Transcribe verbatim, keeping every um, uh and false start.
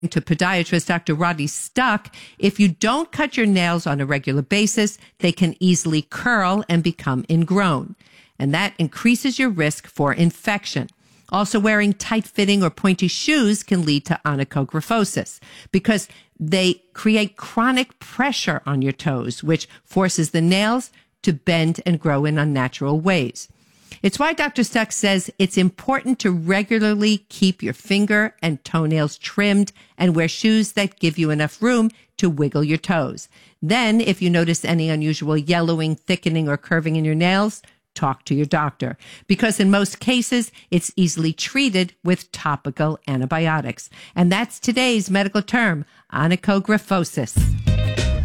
To podiatrist Doctor Roddy Stuck, if you don't cut your nails on a regular basis, they can easily curl and become ingrown. And that increases your risk for infection. Also, wearing tight-fitting or pointy shoes can lead to onychographosis because they create chronic pressure on your toes, which forces the nails to bend and grow in unnatural ways. It's why Doctor Stuck says it's important to regularly keep your finger and toenails trimmed and wear shoes that give you enough room to wiggle your toes. Then, if you notice any unusual yellowing, thickening, or curving in your nails, talk to your doctor. Because in most cases, it's easily treated with topical antibiotics. And that's today's medical term, onychographosis.